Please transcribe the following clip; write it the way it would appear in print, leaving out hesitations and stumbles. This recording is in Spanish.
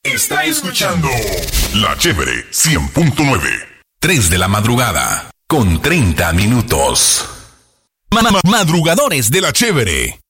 Está escuchando La Chévere 100.9. 3 de la madrugada con 30 minutos. Madrugadores de La Chévere.